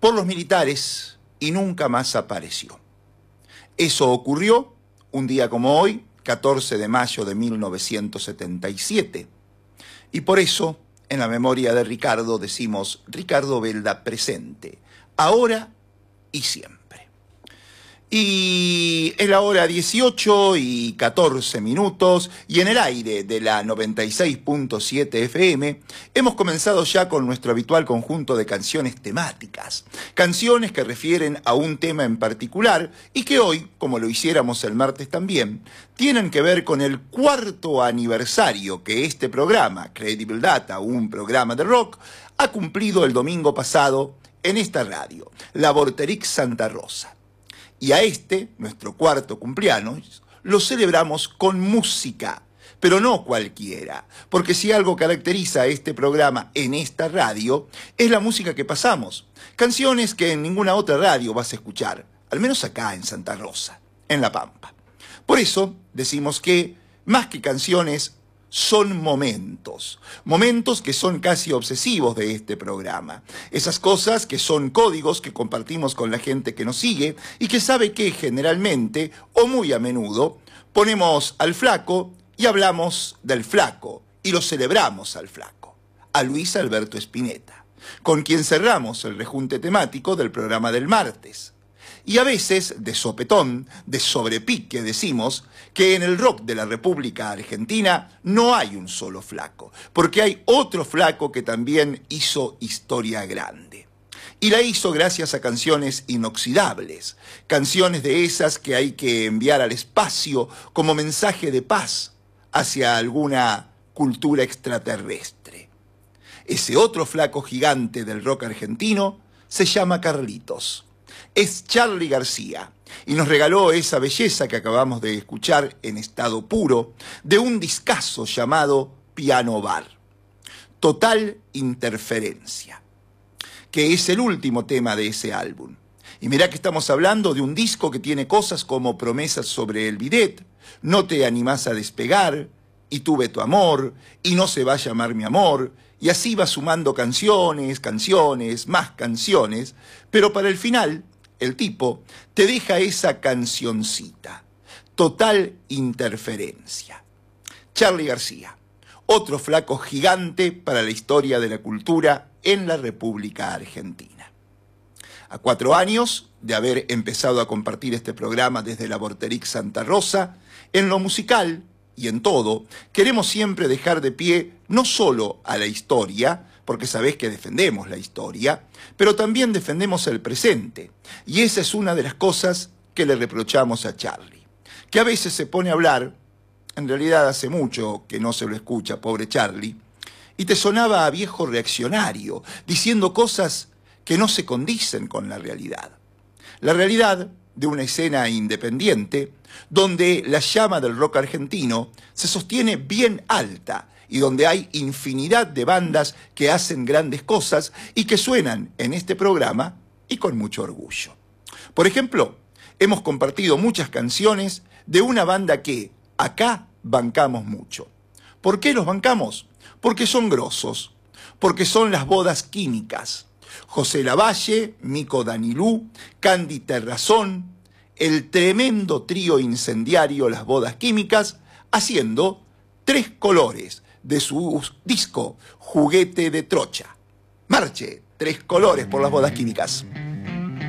por los militares y nunca más apareció. Eso ocurrió un día como hoy, 14 de mayo de 1977. Y por eso, en la memoria de Ricardo, decimos Ricardo Belda presente, ahora y siempre. Y es la hora 18:14 y en el aire de la 96.7 FM hemos comenzado ya con nuestro habitual conjunto de canciones temáticas, canciones que refieren a un tema en particular y que hoy, como lo hiciéramos el martes también, tienen que ver con el 4º aniversario que este programa, Credible Data, un programa de rock, ha cumplido el domingo pasado en esta radio, la Vorterix Santa Rosa. Y a nuestro 4º cumpleaños, lo celebramos con música, pero no cualquiera, porque si algo caracteriza a este programa en esta radio, es la música que pasamos, canciones que en ninguna otra radio vas a escuchar, al menos acá en Santa Rosa, en La Pampa. Por eso decimos que, más que canciones, son momentos que son casi obsesivos de este programa. Esas cosas que son códigos que compartimos con la gente que nos sigue y que sabe que generalmente, o muy a menudo, ponemos al flaco y hablamos del flaco y lo celebramos al flaco, a Luis Alberto Spinetta, con quien cerramos el rejunte temático del programa del martes. Y a veces, de sopetón, de sobrepique, decimos que en el rock de la República Argentina no hay un solo flaco, porque hay otro flaco que también hizo historia grande. Y la hizo gracias a canciones inoxidables, canciones de esas que hay que enviar al espacio como mensaje de paz hacia alguna cultura extraterrestre. Ese otro flaco gigante del rock argentino se llama Carlitos. Es Charly García y nos regaló esa belleza que acabamos de escuchar en estado puro de un discazo llamado Piano Bar. Total Interferencia, que es el último tema de ese álbum. Y mirá que estamos hablando de un disco que tiene cosas como Promesas sobre el bidet, No te animás a despegar, Y tuve tu amor, Y no se va a llamar mi amor, y así va sumando canciones, más canciones, pero para el final, el tipo te deja esa cancioncita, Total Interferencia. Charly García, otro flaco gigante para la historia de la cultura en la República Argentina. A 4 años de haber empezado a compartir este programa desde la Vorterix Santa Rosa, en lo musical y en todo, queremos siempre dejar de pie no solo a la historia, porque sabés que defendemos la historia, pero también defendemos el presente. Y esa es una de las cosas que le reprochamos a Charly, que a veces se pone a hablar, en realidad hace mucho que no se lo escucha, pobre Charly, y te sonaba a viejo reaccionario, diciendo cosas que no se condicen con la realidad. La realidad de una escena independiente, donde la llama del rock argentino se sostiene bien alta, y donde hay infinidad de bandas que hacen grandes cosas y que suenan en este programa y con mucho orgullo. Por ejemplo, hemos compartido muchas canciones de una banda que acá bancamos mucho. ¿Por qué los bancamos? Porque son grosos, porque son las Bodas Químicas. José Lavalle, Mico Danilú, Candy Terrazón, el tremendo trío incendiario Las Bodas Químicas, haciendo 3 colores de su disco Juguete de Trocha. Marche, 3 colores por Las Bodas Químicas.